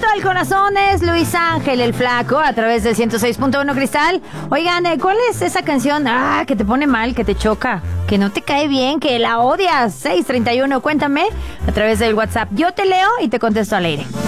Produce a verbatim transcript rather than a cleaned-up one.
al corazón es Luis Ángel, el Flaco, a través del ciento seis punto uno Cristal. Oigan, ¿cuál es esa canción ah, que te pone mal, que te choca, que no te cae bien, que la odias? seis treinta y uno, cuéntame a través del WhatsApp. Yo te leo y te contesto al aire.